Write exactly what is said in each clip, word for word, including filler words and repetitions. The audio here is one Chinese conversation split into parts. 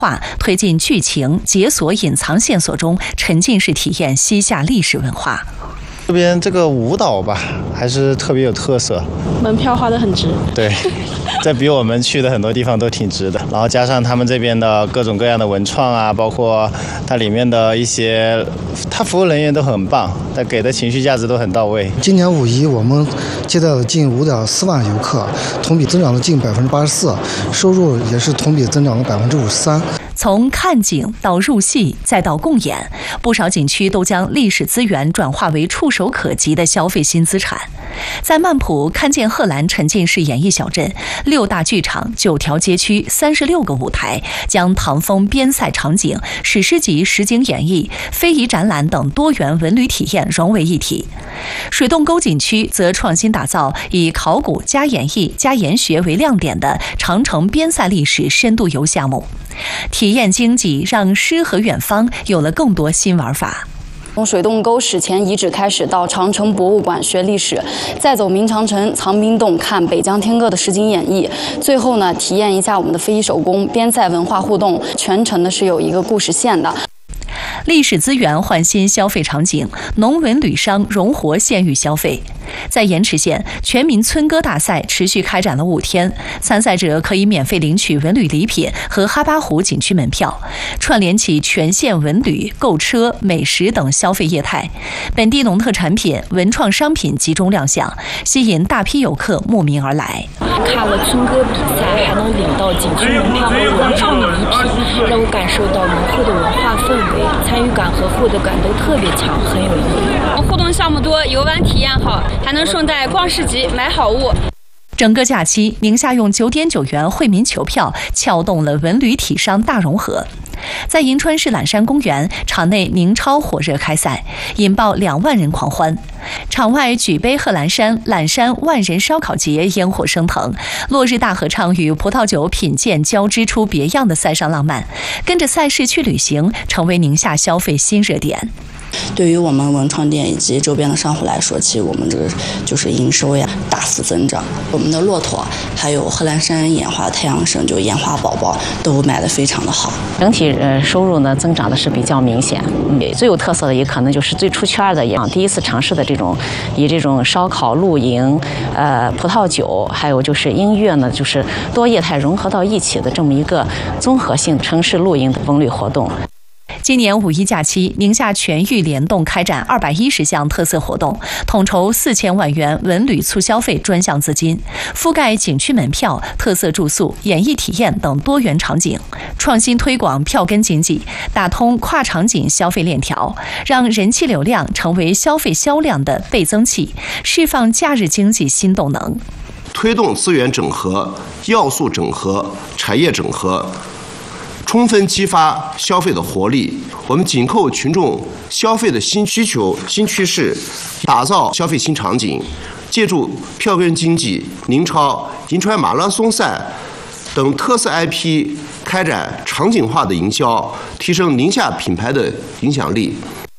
化推进剧情解锁隐藏线索中沉浸式体验西夏历史文化。 这边这个舞蹈吧，还是特别有特色， 门票花得很值。 对，这比我们去的很多地方都挺值的。然后加上他们这边的各种各样的文创啊，包括它里面的一些，它服务人员都很棒，它给的情绪价值都很到位。 今年五一我们接待了近五点四万游客，同比增长了近百分之八十四，收入也是同比增长了百分之五十三。 从看景到入戏再到共演，不少景区都将历史资源转化为触手可及的消费新资产。在曼浦看见贺兰沉浸式演艺小镇，六大剧场、九条街区、三十六个舞台，将唐风边塞场景、史诗级实景演绎、非遗展览等多元文旅体验融为一体。水洞沟景区则创新打造以考古加演绎加研学为亮点的长城边塞历史深度游项目。体验经济让诗和远方有了更多新玩法。 从水洞沟史前遗址开始，到长城博物馆学历史，再走明长城、藏兵洞看北疆天歌的实景演绎，最后呢，体验一下我们的非遗手工、边塞文化互动，全程呢是有一个故事线的。 历史资源换新消费场景，农文旅商融活县域消费。在盐池县，全民村歌大赛持续开展了五天，参赛者可以免费领取文旅礼品和哈巴湖景区门票，串联起全县文旅、购车、美食等消费业态。本地农特产品、文创商品集中亮相，吸引大批游客慕名而来。 看了村歌比赛，还能领到景区门票和文创礼品，让我感受到浓厚的文化氛围，参与感和获得感都特别强，很有意义。 互动项目多，游玩体验好，还能顺带逛市集买好物。 整个假期，宁夏用九点九元惠民球票撬动了文旅体商大融合。在银川市揽山公园，场内宁超火热开赛，引爆两万人狂欢。场外举杯贺兰山、揽山万人烧烤节烟火升腾，落日大合唱与葡萄酒品鉴交织出别样的塞上浪漫。跟着赛事去旅行，成为宁夏消费新热点。 对于我们文创店以及周边的商户来说，其实我们这个就是营收呀大幅增长。我们的骆驼还有贺兰山演化太阳神，就演化宝宝都卖得非常的好。 整体呃收入呢增长的是比较明显。嗯，最有特色的也可能就是最出圈的，也第一次尝试的这种以这种烧烤、露营、呃葡萄酒，还有就是音乐呢，就是多业态融合到一起的这么一个综合性城市露营的文旅活动。 今年五一假期，宁夏全域联动开展二百一十项特色活动，统筹四千万元文旅促消费专项资金，覆盖景区门票、特色住宿、演艺体验等多元场景，创新推广票根经济，打通跨场景消费链条，让人气流量成为消费销量的倍增器，释放假日经济新动能。 推动资源整合、要素整合、产业整合，充分激发消费的活力。我们紧扣群众消费的新需求、新趋势，打造消费新场景，借助票根经济、宁超、银川马拉松赛等特色 I P 开展场景化的营销，提升宁夏品牌的影响力。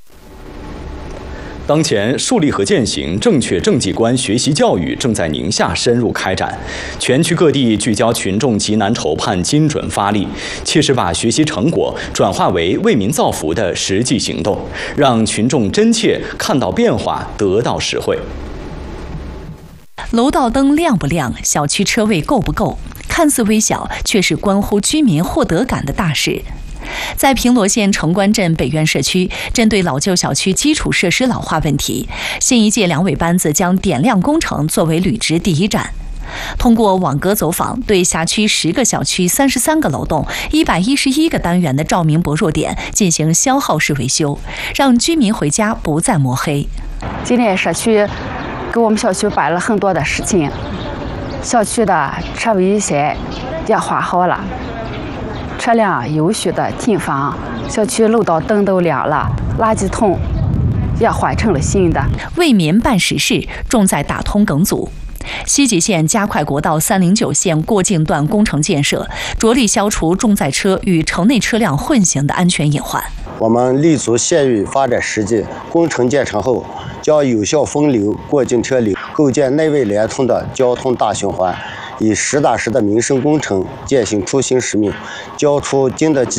当前，树立和践行正确政绩观学习教育正在宁夏深入开展，全区各地聚焦群众急难愁盼，精准发力，切实把学习成果转化为为民造福的实际行动，让群众真切看到变化，得到实惠。 楼道灯亮不亮，小区车位够不够，看似微小，却是关乎居民获得感的大事。在平罗县城关镇北苑社区，针对老旧小区基础设施老化问题，新一届两委班子将点亮工程作为履职第一站。通过网格走访，对辖区十个小区、三十三个楼栋、一百一十一个单元的照明薄弱点进行消耗式维修，让居民回家不再摸黑。 今天社区给我们小区办了很多的事情，小区的车位线也画好了，车辆有序的停放，小区楼道灯都亮了，垃圾桶也换成了新的。 为民办实事，重在打通梗阻。西吉县加快国道三零九线过境段工程建设，着力消除重载车与城内车辆混行的安全隐患。 我们立足县域发展实际，工程建成后将有效分流过境车流，构建内外联通的交通大循环，以实打实的民生工程践行初心使命，交出经得起